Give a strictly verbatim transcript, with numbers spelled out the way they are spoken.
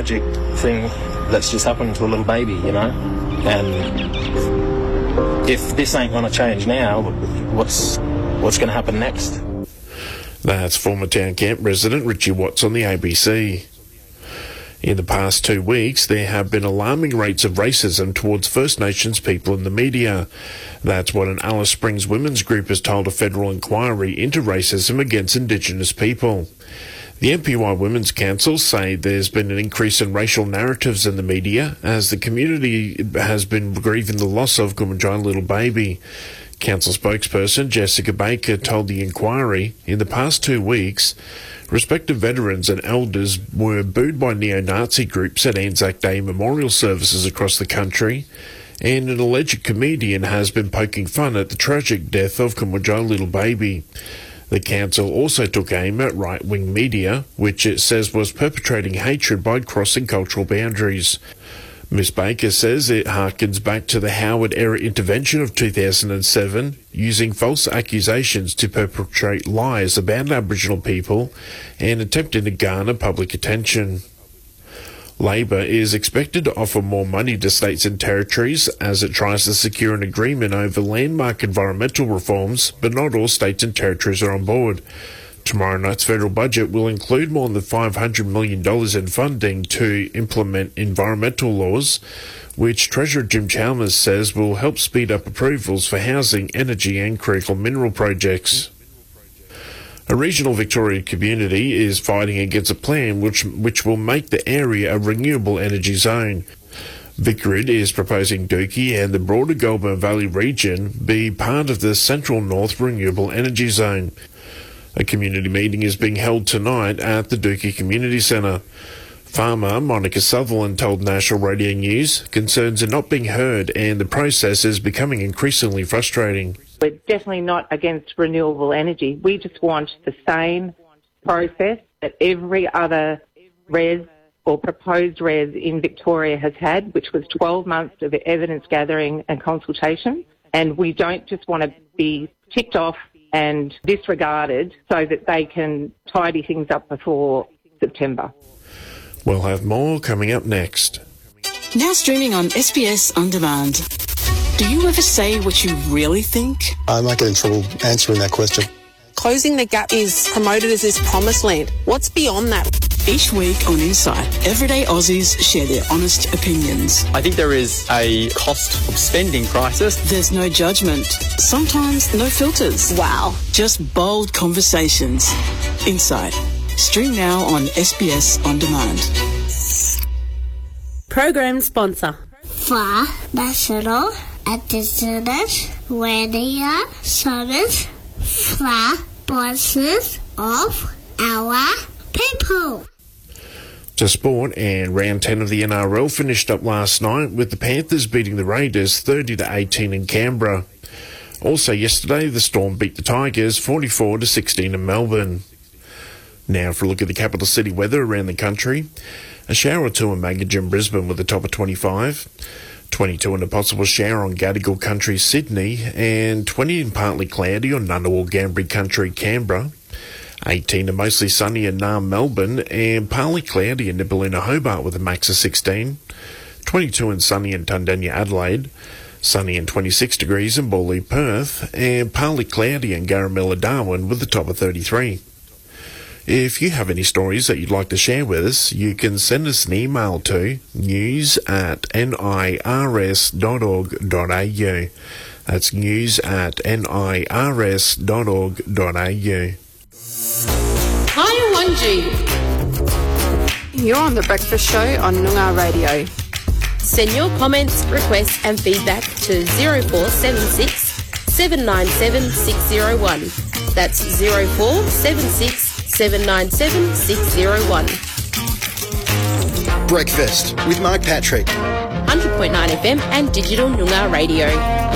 tragic thing that's just happened to a little baby, you know? And if this ain't going to change now, what's what's going to happen next? That's former Town Camp resident Richie Watts on the A B C. In the past two weeks, there have been alarming rates of racism towards First Nations people in the media. That's what an Alice Springs women's group has told a federal inquiry into racism against Indigenous people. The N P Y Women's Council say there's been an increase in racial narratives in the media as the community has been grieving the loss of Kumanjai little baby. Council spokesperson Jessica Baker told the inquiry in the past two weeks, respective veterans and elders were booed by neo-Nazi groups at Anzac Day memorial services across the country, and an alleged comedian has been poking fun at the tragic death of Kumanjai little baby. The council also took aim at right-wing media, which it says was perpetrating hatred by crossing cultural boundaries. Miz Baker says it harkens back to the Howard-era intervention of two thousand seven, using false accusations to perpetrate lies about Aboriginal people and attempting to garner public attention. Labor is expected to offer more money to states and territories as it tries to secure an agreement over landmark environmental reforms, but not all states and territories are on board. Tomorrow night's federal budget will include more than five hundred million dollars in funding to implement environmental laws, which Treasurer Jim Chalmers says will help speed up approvals for housing, energy and critical mineral projects. A regional Victorian community is fighting against a plan which which will make the area a renewable energy zone. Vicgrid is proposing Dookie and the broader Goulburn Valley region be part of the Central North Renewable Energy Zone. A community meeting is being held tonight at the Dookie Community Centre. Farmer Monica Sutherland told National Radio News concerns are not being heard and the process is becoming increasingly frustrating. We're definitely not against renewable energy. We just want the same process that every other res or proposed res in Victoria has had, which was twelve months of evidence gathering and consultation. And we don't just want to be ticked off and disregarded so that they can tidy things up before September. We'll have more coming up next. Now streaming on S B S On Demand. Do you ever say what you really think? I might get in trouble answering that question. Closing the Gap is promoted as this promised land. What's beyond that? Each week on Insight, everyday Aussies share their honest opinions. I think there is a cost of spending crisis. There's no judgment. Sometimes no filters. Wow. Just bold conversations. Insight. Stream now on S B S On Demand. Program sponsor. For National Indigenous Radio Service for voices of our people. To sport, and round ten of the N R L finished up last night with the Panthers beating the Raiders thirty to eighteen in Canberra. Also yesterday, the Storm beat the Tigers forty-four to sixteen in Melbourne. Now for a look at the capital city weather around the country. A shower or two in Magidge and Brisbane with a top of twenty-five. twenty-two and a possible shower on Gadigal Country, Sydney, and twenty and partly cloudy on Ngunnawal Gambri Country, Canberra. eighteen and mostly sunny in Naarm, Melbourne, and partly cloudy in Nibbaluna, Hobart with a max of sixteen. twenty-two and sunny in Tundanya, Adelaide. Sunny and twenty-six degrees in Bawley, Perth, and partly cloudy in Garamilla, Darwin with a top of thirty-three. If you have any stories that you'd like to share with us, you can send us an email to news at nirs dot org dot a u. That's news at nirs dot org dot a u. Hi, Wanji. You're on The Breakfast Show on Noongar Radio. Send your comments, requests and feedback to zero four seven six, seven nine seven, six zero one. That's zero four seven six, seven nine seven, six zero one. Breakfast with Mark Patrick. one hundred point nine F M and Digital Noongar Radio.